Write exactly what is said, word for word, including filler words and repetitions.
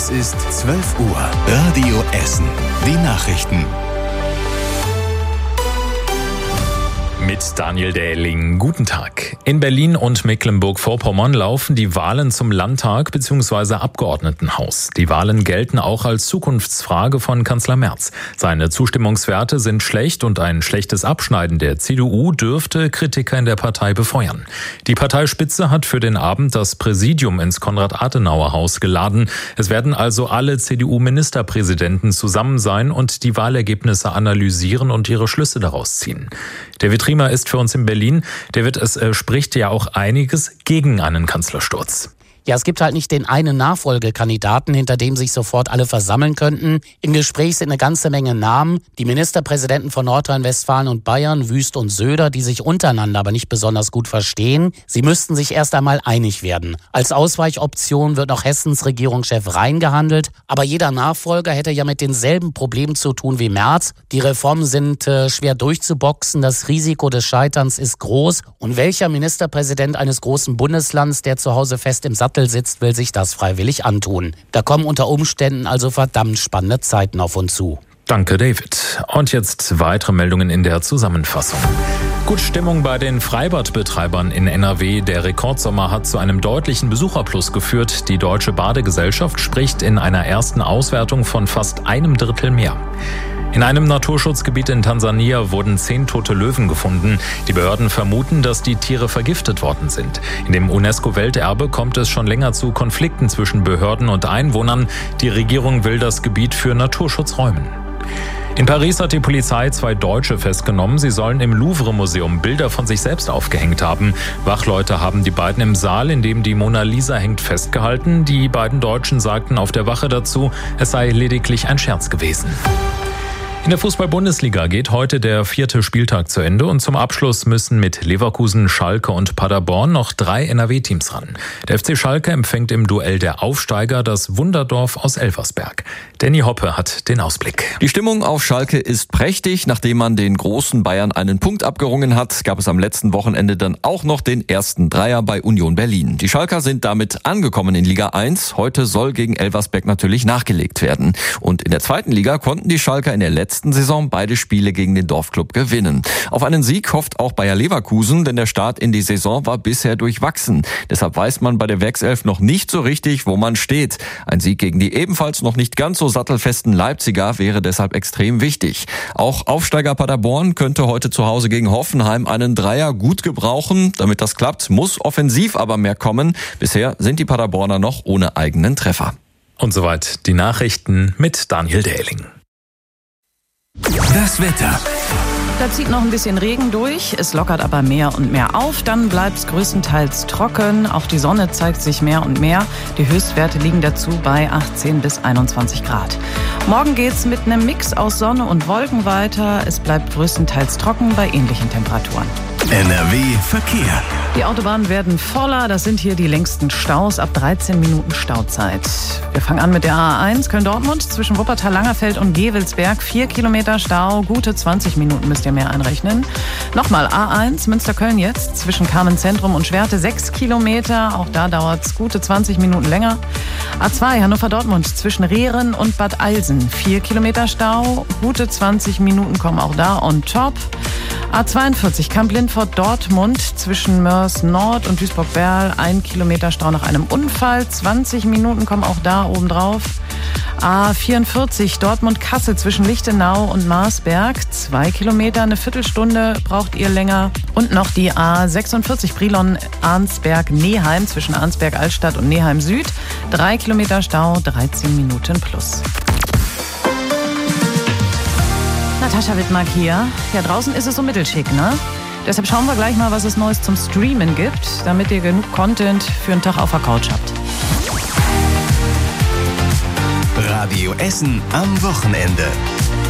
Es ist zwölf Uhr. Radio Essen. Die Nachrichten. Mit Daniel Dähling. Guten Tag. In Berlin und Mecklenburg-Vorpommern laufen die Wahlen zum Landtag bzw. Abgeordnetenhaus. Die Wahlen gelten auch als Zukunftsfrage von Kanzler Merz. Seine Zustimmungswerte sind schlecht und ein schlechtes Abschneiden der C D U dürfte Kritiker in der Partei befeuern. Die Parteispitze hat für den Abend das Präsidium ins Konrad-Adenauer-Haus geladen. Es werden also alle C D U-Ministerpräsidenten zusammen sein und die Wahlergebnisse analysieren und ihre Schlüsse daraus ziehen. Der Vitrima ist für uns in Berlin. David, es äh, spricht ja auch einiges gegen einen Kanzlersturz. Ja, es gibt halt nicht den einen Nachfolgekandidaten, hinter dem sich sofort alle versammeln könnten. Im Gespräch sind eine ganze Menge Namen. Die Ministerpräsidenten von Nordrhein-Westfalen und Bayern, Wüst und Söder, die sich untereinander aber nicht besonders gut verstehen. Sie müssten sich erst einmal einig werden. Als Ausweichoption wird noch Hessens Regierungschef Rhein gehandelt. Aber jeder Nachfolger hätte ja mit denselben Problemen zu tun wie Merz. Die Reformen sind äh, schwer durchzuboxen. Das Risiko des Scheiterns ist groß. Und welcher Ministerpräsident eines großen Bundeslands, der zu Hause fest im Sattel sitzt, will sich das freiwillig antun. Da kommen unter Umständen also verdammt spannende Zeiten auf uns zu. Danke, David. Und jetzt weitere Meldungen in der Zusammenfassung. Gut Stimmung bei den Freibadbetreibern in N R W. Der Rekordsommer hat zu einem deutlichen Besucherplus geführt. Die Deutsche Badegesellschaft spricht in einer ersten Auswertung von fast einem Drittel mehr. In einem Naturschutzgebiet in Tansania wurden zehn tote Löwen gefunden. Die Behörden vermuten, dass die Tiere vergiftet worden sind. In dem UNESCO-Welterbe kommt es schon länger zu Konflikten zwischen Behörden und Einwohnern. Die Regierung will das Gebiet für Naturschutz räumen. In Paris hat die Polizei zwei Deutsche festgenommen. Sie sollen im Louvre-Museum Bilder von sich selbst aufgehängt haben. Wachleute haben die beiden im Saal, in dem die Mona Lisa hängt, festgehalten. Die beiden Deutschen sagten auf der Wache dazu, es sei lediglich ein Scherz gewesen. In der Fußball-Bundesliga geht heute der vierte Spieltag zu Ende und zum Abschluss müssen mit Leverkusen, Schalke und Paderborn noch drei N R W-Teams ran. Der F C Schalke empfängt im Duell der Aufsteiger das Wunderdorf aus Elversberg. Danny Hoppe hat den Ausblick. Die Stimmung auf Schalke ist prächtig. Nachdem man den großen Bayern einen Punkt abgerungen hat, gab es am letzten Wochenende dann auch noch den ersten Dreier bei Union Berlin. Die Schalker sind damit angekommen in Liga eins. Heute soll gegen Elversberg natürlich nachgelegt werden. Und in der zweiten Liga konnten die Schalker in der letzten Saison beide Spiele gegen den Dorfklub gewinnen. Auf einen Sieg hofft auch Bayer Leverkusen, denn der Start in die Saison war bisher durchwachsen. Deshalb weiß man bei der Werkself noch nicht so richtig, wo man steht. Ein Sieg gegen die ebenfalls noch nicht ganz so sattelfesten Leipziger wäre deshalb extrem wichtig. Auch Aufsteiger Paderborn könnte heute zu Hause gegen Hoffenheim einen Dreier gut gebrauchen. Damit das klappt, muss offensiv aber mehr kommen. Bisher sind die Paderborner noch ohne eigenen Treffer. Und soweit die Nachrichten mit Daniel Dähling. Das Wetter. Da zieht noch ein bisschen Regen durch, es lockert aber mehr und mehr auf, dann bleibt es größtenteils trocken, auch die Sonne zeigt sich mehr und mehr. Die Höchstwerte liegen dazu bei achtzehn bis einundzwanzig Grad. Morgen geht's mit einem Mix aus Sonne und Wolken weiter, es bleibt größtenteils trocken bei ähnlichen Temperaturen. N R W Verkehr. Die Autobahnen werden voller, das sind hier die längsten Staus, ab dreizehn Minuten Stauzeit. Wir fangen an mit der A eins Köln-Dortmund zwischen Wuppertal-Langerfeld und Gevelsberg. Vier Kilometer Stau, gute zwanzig Minuten müsst ihr mehr einrechnen. Nochmal A eins Münster-Köln jetzt zwischen Carmen-Zentrum und Schwerte. Sechs Kilometer, auch da dauert es gute zwanzig Minuten länger. A zwei Hannover-Dortmund zwischen Rehren und Bad Eilsen. Vier Kilometer Stau, gute zwanzig Minuten kommen auch da on top. A zweiundvierzig Kamp-Lindfort-Dortmund zwischen Mörs Nord und Duisburg-Berl. Ein Kilometer Stau nach einem Unfall. zwanzig Minuten kommen auch da obendrauf. A vierundvierzig Dortmund-Kassel zwischen Lichtenau und Marsberg. Zwei Kilometer, eine Viertelstunde braucht ihr länger. Und noch die A sechsundvierzig Brilon-Arnsberg-Neheim zwischen Arnsberg-Altstadt und Neheim-Süd. Drei Kilometer Stau, dreizehn Minuten plus. Natascha Wittmark hier. Ja, draußen ist es so mittelschick, ne? Deshalb schauen wir gleich mal, was es Neues zum Streamen gibt, damit ihr genug Content für einen Tag auf der Couch habt. Radio Essen am Wochenende.